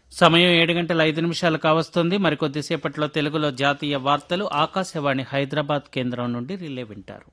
సమయం 7 గంటల 5 నిమిషాలు కావస్తుంది. మరికొద్దిసేపట్లో తెలుగులో జాతీయ వార్తలు ఆకాశవాణి హైదరాబాద్ కేంద్రం నుండి రిలే వింటారు.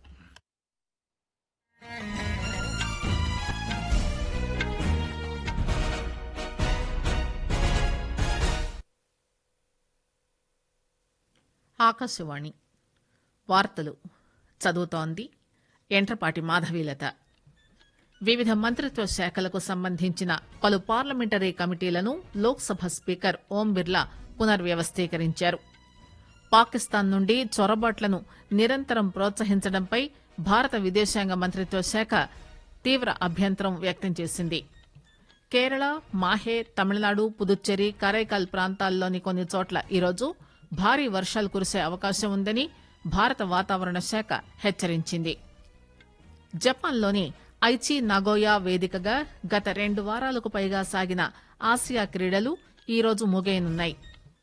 ఆకాశవాణి వార్తలు చదువుతోంది ఎంట్రపాటి మాధవీలత. వివిధ మంత్రిత్వ శాఖలకు సంబంధించిన పలు పార్లమెంటరీ కమిటీలను లోక్సభ స్పీకర్ ఓం బిర్లా పునర్వ్యవస్థీకరించారు. పాకిస్తాన్ నుండి చొరబాట్లను నిరంతరం ప్రోత్సహించడంపై భారత విదేశాంగ మంత్రిత్వ శాఖ తీవ్ర అభ్యంతరం వ్యక్తం చేసింది. కేరళ, మాహే, తమిళనాడు, పుదుచ్చేరి, కరైకాల్ ప్రాంతాల్లోని కొన్ని చోట్ల ఈరోజు భారీ వర్షాలు కురిసే అవకాశం ఉందని భారత వాతావరణ శాఖ హెచ్చరించింది. జపాన్లోని ఐచి నగోయా వేదికగా గత 2 వారాలకు పైగా సాగిన ఆసియా క్రీడలు ఈరోజు ముగియనున్నాయి.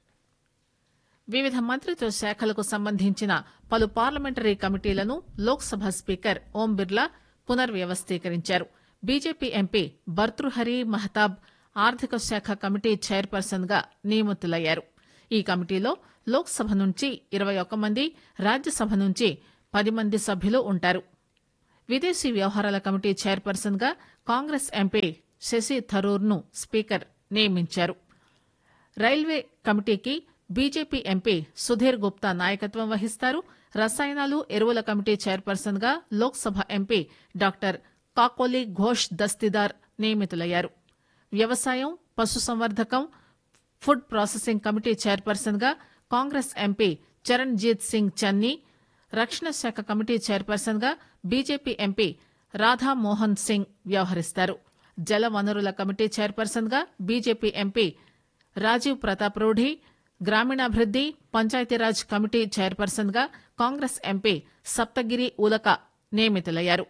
వివిధ మంత్రిత్వ శాఖలకు సంబంధించిన పలు పార్లమెంటరీ కమిటీలను Lok Sabha speaker Om Birla పునర్వ్యవస్థీకరించారు. BJP MP Bhartrihari Mahtab ఆర్థిక శాఖ కమిటీ చైర్పర్సన్ గా నియమితులయ్యారు. ఈ కమిటీలో లోక్సభ నుంచి 21 మంది, రాజ్యసభ నుంచి 10 మంది సభ్యులు ఉంటారు. విదేశీ వ్యవహారాల కమిటీ చైర్పర్సన్ గా కాంగ్రెస్ ఎంపీ శశి థరూర్ ను స్పీకర్ నియమించారు. రైల్వే కమిటీకి బీజేపీ ఎంపీ సుధీర్ గుప్తా నాయకత్వం వహిస్తారు. రసాయనాలు, ఎరువుల కమిటీ చైర్పర్సన్ గా లోక్సభ ఎంపీ డాక్టర్ కాకోలి ఘోష్ దస్తిదార్ నియమితులయ్యారు. వ్యవసాయం, పశుసంవర్ధకం, ఫుడ్ ప్రాసెసింగ్ కమిటీ చైర్పర్సన్ గా కాంగ్రెస్ ఎంపీ చరణ్జీత్ సింగ్ చన్నీ, రక్షణ శాఖ కమిటీ చైర్పర్సన్ గా బీజేపీ ఎంపీ రాధామోహన్ సింగ్ వ్యవహరిస్తారు. జల వనరుల కమిటీ చైర్పర్సన్ గా బీజేపీ ఎంపీ రాజీవ్ ప్రతాప్ రూఢి, గ్రామీణాభివృద్ది, పంచాయతీరాజ్ కమిటీ చైర్పర్సన్ గా కాంగ్రెస్ ఎంపీ సప్తగిరి ఉలక నియమితులయ్యారు.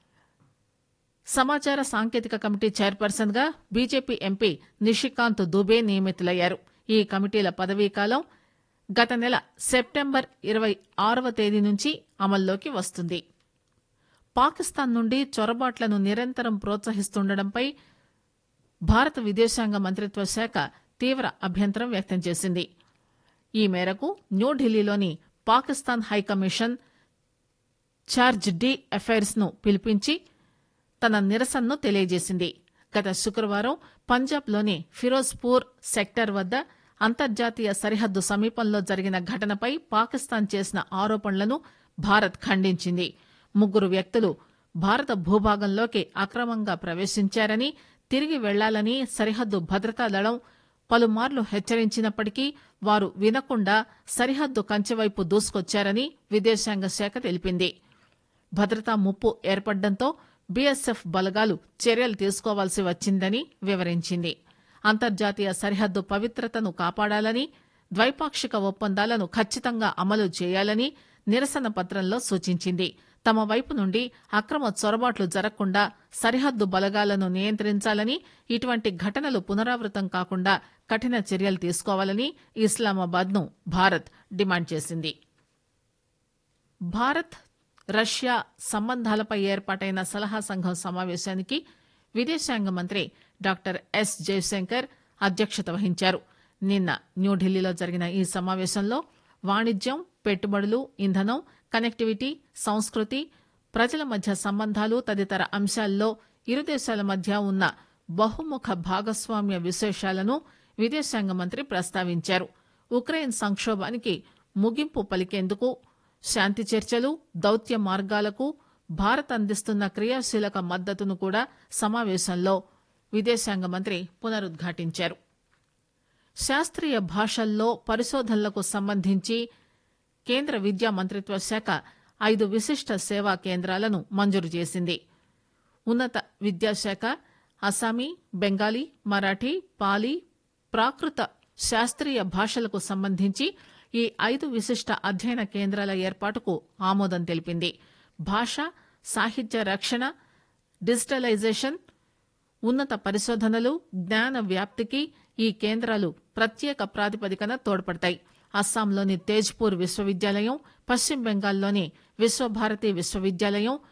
సమాచార సాంకేతిక కమిటీ చైర్పర్సన్ గా బీజేపీ ఎంపీ నిషికాంత్ దుబే నియమితులయ్యారు. ఈ కమిటీల పదవీకాలం గత నెల సెప్టెంబర్ 26వ తేదీ నుంచి అమల్లోకి వస్తుంది. పాకిస్తాన్ నుండి చొరబాట్లను నిరంతరం ప్రోత్సహిస్తుండటంపై భారత విదేశాంగ మంత్రిత్వ శాఖ తీవ్ర అభ్యంతరం వ్యక్తం చేసింది. ఈ మేరకు న్యూఢిల్లీలోని Pakistan high commission charge D affairs ను పిలిపించి తన నిరసనను తెలియజేసింది. గత శుక్రవారం పంజాబ్లోని ఫిరోజ్పూర్ సెక్టర్ వద్ద అంతర్జాతీయ సరిహద్దు సమీపంలో జరిగిన ఘటనపై పాకిస్తాన్ చేసిన ఆరోపణలను భారత్ ఖండించింది. 3 వ్యక్తులు భారత భూభాగంలోకి అక్రమంగా ప్రవేశించారని, తిరిగి వెళ్లాలని సరిహద్దు భద్రతా దళం పలుమార్లు హెచ్చరించినప్పటికీ వారు వినకుండా సరిహద్దు కంచెవైపు దూసుకొచ్చారని విదేశాంగ శాఖ తెలిపింది. భద్రతా ముప్పు ఏర్పడడంతో బీఎస్ఎఫ్ బలగాలు చర్యలు తీసుకోవాల్సి వచ్చిందని వివరించింది. అంతర్జాతీయ సరిహద్దు పవిత్రతను కాపాడాలని, ద్వైపాక్షిక ఒప్పందాలను ఖచ్చితంగా అమలు చేయాలని నిరసన పత్రంలో సూచించింది. తమ వైపు నుండి అక్రమ చొరబాట్లు జరగకుండా సరిహద్దు బలగాలను నియంత్రించాలని, ఇటువంటి ఘటనలు పునరావృతం కాకుండా కఠిన చర్యలు తీసుకోవాలని ఇస్లామాబాద్ ను భారత్ డిమాండ్ చేసింది. భారత్ రష్యా సంబంధాలపై ఏర్పాటైన సలహా సంఘం సమావేశానికి విదేశాంగ మంత్రి డాక్టర్ ఎస్ జయశంకర్ అధ్యక్షత వహించారు. నిన్న న్యూఢిల్లీలో జరిగిన ఈ సమావేశంలో వాణిజ్యం, పెట్టుబడులు, ఇంధనం, కనెక్టివిటీ, సంస్కృతి, ప్రజల మధ్య సంబంధాలు తదితర అంశాల్లో ఇరు దేశాల మధ్య ఉన్న బహుముఖ భాగస్వామ్య విశేషాలను విదేశాంగ మంత్రి ప్రస్తావించారు. ఉక్రెయిన్ సంక్షోభానికి ముగింపు పలికేందుకు శాంతి చర్చలు, దౌత్య మార్గాలకు భారత్ అందిస్తున్న క్రియాశీలక మద్దతును కూడా సమావేశంలో విదేశాంగ మంత్రి పునరుద్ఘాటించారు. శాస్త్రీయ భాషల్లో పరిశోధనలకు సంబంధించి కేంద్ర విద్యా మంత్రిత్వ శాఖ 5 విశిష్ట సేవా కేంద్రాలను మంజూరు చేసింది. ఉన్నత విద్యాశాఖ అస్సామీ, బెంగాలీ, మరాఠీ, పాలీ, ప్రాకృత శాస్త్రీయ భాషలకు సంబంధించి ఈ 5 విశిష్ట అధ్యయన కేంద్రాల ఏర్పాటుకు ఆమోదం తెలిపింది. భాష, సాహిత్య రక్షణ, డిజిటలైజేషన్, ఉన్నత పరిశోధనలు, జ్ఞాన వ్యాప్తికి ఈ కేంద్రాలు ప్రత్యేక ప్రాతిపదికన తోడ్పడతాయి. అస్సాంలోని తేజ్పూర్ విశ్వవిద్యాలయం, పశ్చిమ బెంగాల్లోని విశ్వభారతి విశ్వవిద్యాలయం,